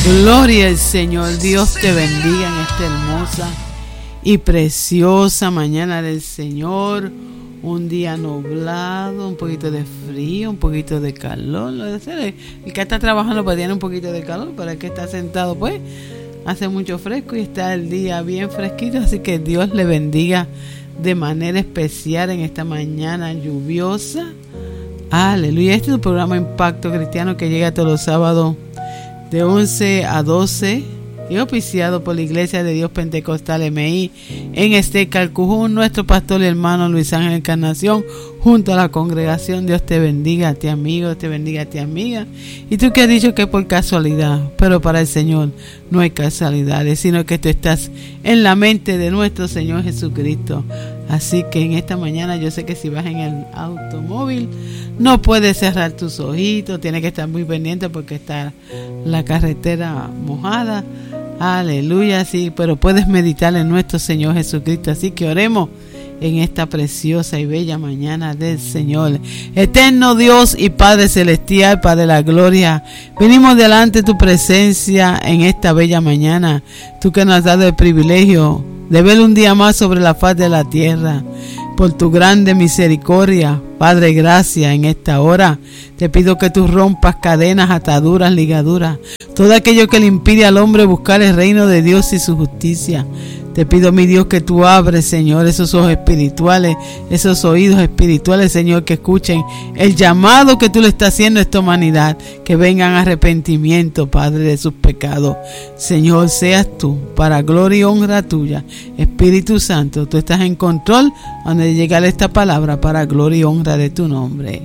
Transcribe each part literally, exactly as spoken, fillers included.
Gloria al Señor. Dios te bendiga en esta hermosa y preciosa mañana del Señor. Un día nublado, un poquito de frío, un poquito de calor. El que está trabajando pues tiene un poquito de calor, pero el que está sentado pues hace mucho fresco y está el día bien fresquito. Así que Dios le bendiga de manera especial en esta mañana lluviosa. Aleluya. Este es un programa Impacto Cristiano que llega todos los sábados de once a doce y auspiciado por la Iglesia de Dios Pentecostal M I en Esteca, Cujún. Nuestro pastor y hermano Luis Ángel Encarnación junto a la congregación. Dios te bendiga a ti, amigo, Dios te bendiga a ti, amiga. Y tú que has dicho que es por casualidad, pero para el Señor no hay casualidades, sino que tú estás en la mente de nuestro Señor Jesucristo. Así que en esta mañana yo sé que si vas en el automóvil no puedes cerrar tus ojitos, tienes que estar muy pendiente porque está la carretera mojada. Aleluya, sí, pero puedes meditar en nuestro Señor Jesucristo. Así que oremos en esta preciosa y bella mañana del Señor. Eterno Dios y Padre Celestial, Padre de la Gloria, venimos delante de tu presencia en esta bella mañana. Tú que nos has dado el privilegio de ver un día más sobre la faz de la tierra. Por tu grande misericordia, Padre, gracias en esta hora. Te pido que tú rompas cadenas, ataduras, ligaduras, todo aquello que le impide al hombre buscar el reino de Dios y su justicia. Te pido, mi Dios, que tú abres, Señor, esos ojos espirituales, esos oídos espirituales, Señor, que escuchen el llamado que tú le estás haciendo a esta humanidad, que vengan a arrepentimiento, Padre, de sus pecados. Señor, seas tú, para gloria y honra tuya. Espíritu Santo, tú estás en control donde llegar esta palabra para gloria y honra de tu nombre.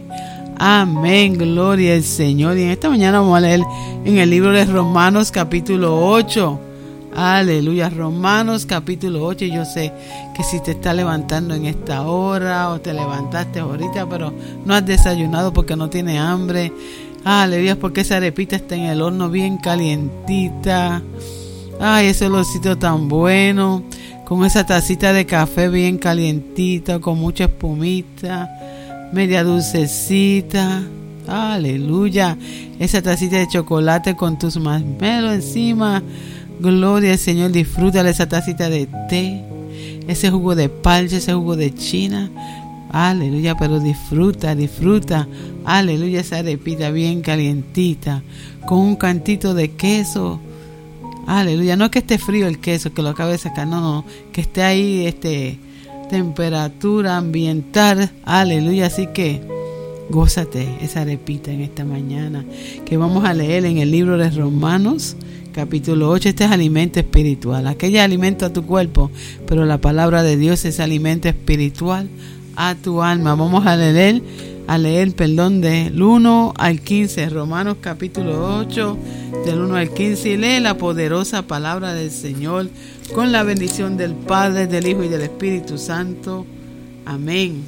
Amén, gloria al Señor. Y en esta mañana vamos a leer en el libro de Romanos capítulo ocho. Aleluya, Romanos capítulo ocho. Yo sé que si te estás levantando en esta hora o te levantaste ahorita pero no has desayunado porque no tienes hambre, aleluya, porque esa arepita está en el horno bien calientita. Ay, ese olorcito tan bueno, con esa tacita de café bien calientita, con mucha espumita, media dulcecita. Aleluya, esa tacita de chocolate con tus marshmallows encima. Gloria al Señor, disfruta de esa tacita de té, ese jugo de parcha, ese jugo de china. Aleluya, pero disfruta, disfruta. Aleluya, esa arepita bien calientita, con un cantito de queso. Aleluya, no es que esté frío el queso, que lo acabe de sacar, no, no, que esté ahí, este, temperatura ambiental. Aleluya, así que gózate esa arepita en esta mañana, que vamos a leer en el libro de Romanos capítulo ocho. Este es alimento espiritual. Aquella alimento a tu cuerpo, pero la palabra de Dios es alimento espiritual a tu alma. Vamos a leer, a leer, perdón, del uno al quince. Romanos capítulo ocho, del uno al quince. Y lee la poderosa palabra del Señor con la bendición del Padre, del Hijo y del Espíritu Santo. Amén.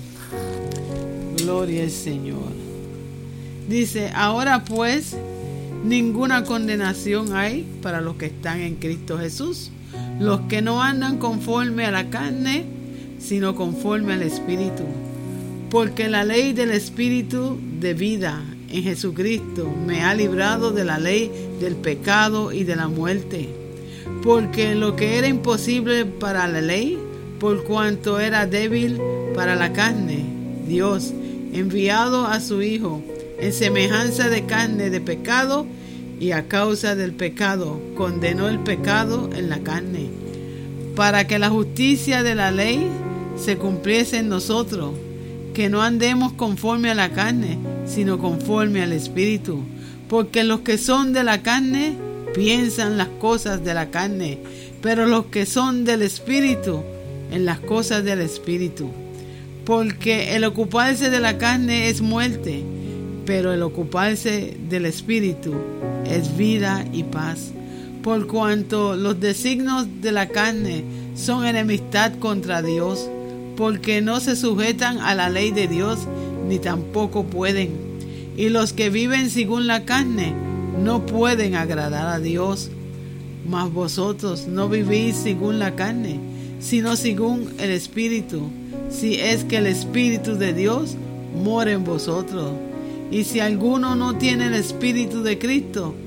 Gloria al Señor. Dice, ahora pues, ninguna condenación hay para los que están en Cristo Jesús, los que no andan conforme a la carne, sino conforme al Espíritu. Porque la ley del Espíritu de vida en Jesucristo me ha librado de la ley del pecado y de la muerte. Porque lo que era imposible para la ley, por cuanto era débil para la carne, Dios, enviado a su Hijo, en semejanza de carne de pecado, y a causa del pecado condenó el pecado en la carne, para que la justicia de la ley se cumpliese en nosotros, que no andemos conforme a la carne, sino conforme al Espíritu. Porque los que son de la carne piensan las cosas de la carne, pero los que son del Espíritu en las cosas del Espíritu. Porque el ocuparse de la carne es muerte, pero el ocuparse del Espíritu es vida y paz. Por cuanto los designios de la carne son enemistad contra Dios, porque no se sujetan a la ley de Dios, ni tampoco pueden. Y los que viven según la carne no pueden agradar a Dios. Mas vosotros no vivís según la carne, sino según el Espíritu, si es que el Espíritu de Dios mora en vosotros. Y si alguno no tiene el Espíritu de Cristo,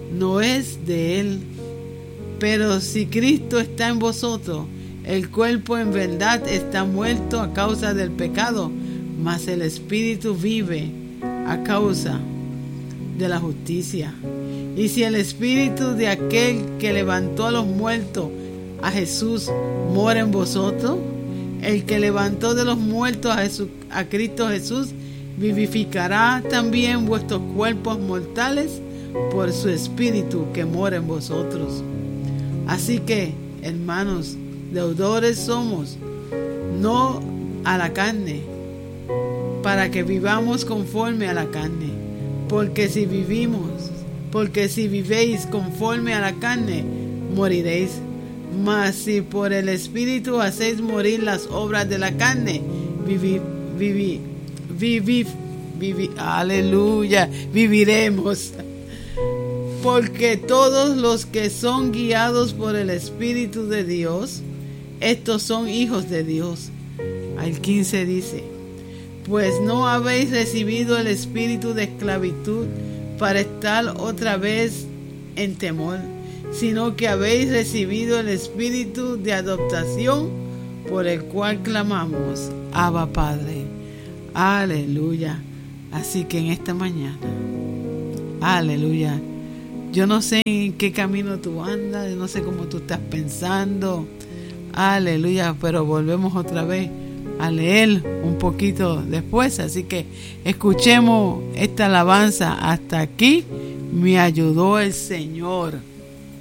no es de él. Pero si Cristo está en vosotros, el cuerpo en verdad está muerto a causa del pecado, mas el espíritu vive a causa de la justicia. Y si el espíritu de aquel que levantó a los muertos, a Jesús, mora en vosotros, el que levantó de los muertos a, Jesús, a Cristo Jesús, vivificará también vuestros cuerpos mortales por su espíritu que mora en vosotros. Así que, hermanos, deudores somos, no a la carne, para que vivamos conforme a la carne. Porque si vivimos, porque si vivéis conforme a la carne, moriréis. Mas si por el Espíritu hacéis morir las obras de la carne, vivi, vivi, vivi, vivi, aleluya, viviremos. Porque todos los que son guiados por el Espíritu de Dios, estos son hijos de Dios. Al quince dice: pues no habéis recibido el espíritu de esclavitud para estar otra vez en temor, sino que habéis recibido el espíritu de adoptación, por el cual clamamos: Abba, Padre. Aleluya. Así que en esta mañana, aleluya, yo no sé en qué camino tú andas, yo no sé cómo tú estás pensando, aleluya, pero volvemos otra vez a leer un poquito después. Así que escuchemos esta alabanza: hasta aquí me ayudó el Señor.